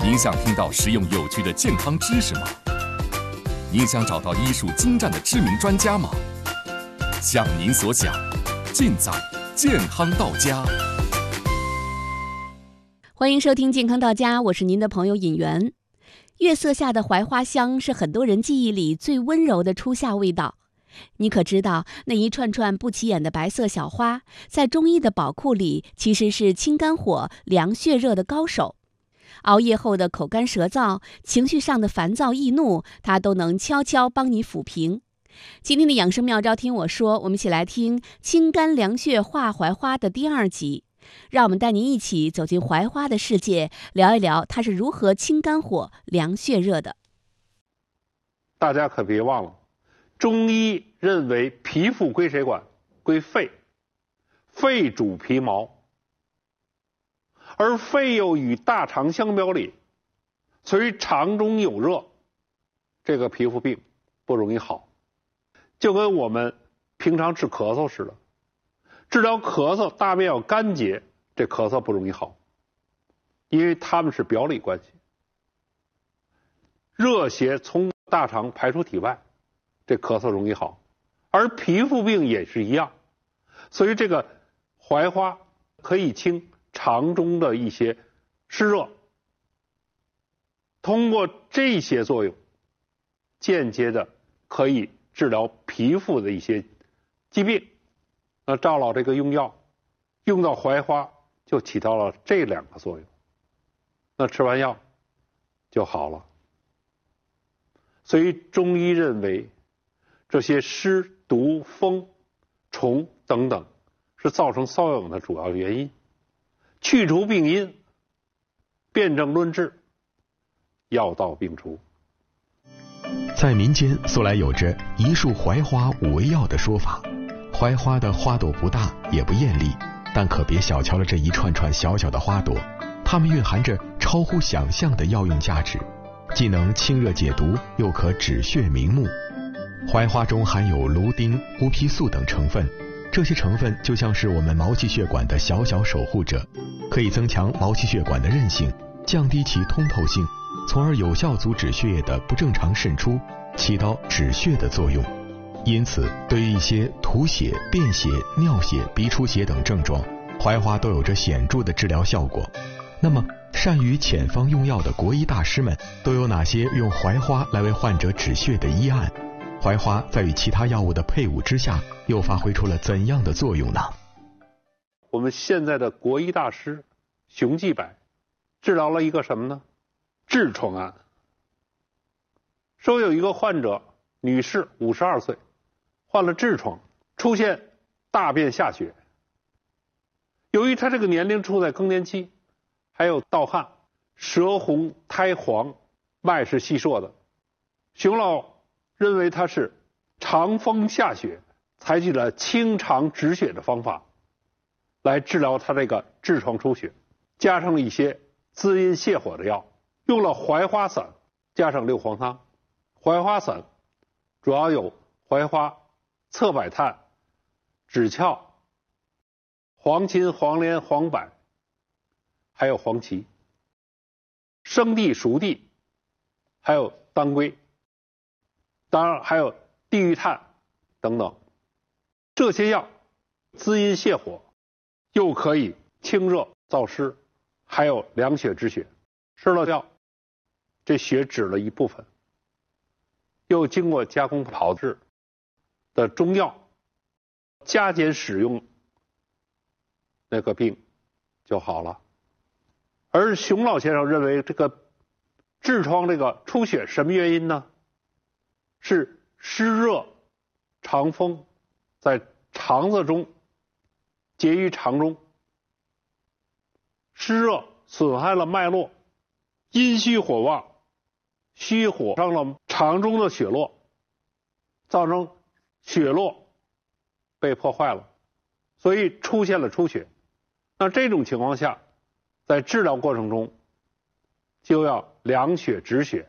您想听到实用有趣的健康知识吗？您想找到医术精湛的知名专家吗？像您所想，尽在健康到家。 欢迎收听健康到家，我是您的朋友尹媛。月色下的槐花香是很多人记忆里最温柔的初夏味道。你可知道，那一串串不起眼的白色小花，在中医的宝库里其实是清肝火、凉血热的高手。熬夜后的口干舌燥，情绪上的烦躁易怒，它都能悄悄帮你抚平。今天的养生妙招听我说，我们一起来听清肝凉血化槐花的第2集。让我们带您一起走进槐花的世界，聊一聊它是如何清肝火、凉血热的。 大家可别忘了，中医认为皮肤归谁管？归肺，肺主皮毛，而肺又与大肠相表里，所以肠中有热，这个皮肤病不容易好。就跟我们平常治咳嗽似的，治疗咳嗽大便要干结，这咳嗽不容易好，因为它们是表里关系。热邪从大肠排出体外，这咳嗽容易好。而皮肤病也是一样，所以这个槐花可以清肠中的一些湿热，通过这些作用，间接的可以治疗皮肤的一些疾病。那赵老这个用药用到槐花就起到了这2个作用，那吃完药就好了。所以中医认为这些湿、毒、风、虫等等是造成瘙痒的主要原因，去除病因，辨证论治，药到病除。 在民间素来有着一束槐花5味药的说法。槐花的花朵不大也不艳丽，但可别小瞧了这一串串小小的花朵，它们蕴含着超乎想象的药用价值，既能清热解毒，又可止血明目。槐花中含有芦丁、乌皮素等成分，这些成分就像是我们毛细血管的小小守护者，可以增强毛细血管的韧性，降低其通透性，从而有效阻止血液的不正常渗出，起到止血的作用。因此，对于一些吐血、便血、尿血、鼻出血等症状，槐花都有着显著的治疗效果。那么，善于遣方用药的国医大师们都有哪些用槐花来为患者止血的医案？槐花在与其他药物的配伍之下，又发挥出了怎样的作用呢？ 我们现在的国医大师熊继柏治疗了一个什么呢？痔疮案。说有一个患者，女士，52岁，患了痔疮，出现大便下血。由于她这个年龄处在更年期，还有盗汗，舌红苔黄，脉是细数的，熊老认为她是肠风下血，采取了清肠止血的方法来治疗她这个痔疮出血，加上了一些滋阴泻火的药，用了槐花散加上六黄汤。槐花散主要有槐花、侧柏炭、枳壳、黄芩、黄连、黄柏，还有黄芪、生地、熟地，还有当归，当然还有地榆炭等等。这些药滋阴泻火，又可以清热燥湿，还有凉血止血。吃了药，这血止了一部分，又经过加工炮制的中药加减使用，那个病就好了。而熊老先生认为，这个痔疮这个出血什么原因呢？是湿热肠风在肠子中结于肠中，湿热损害了脉络，阴虚火旺，虚火伤了肠中的血络，造成血络被破坏了，所以出现了出血。那这种情况下，在治疗过程中就要凉血止血，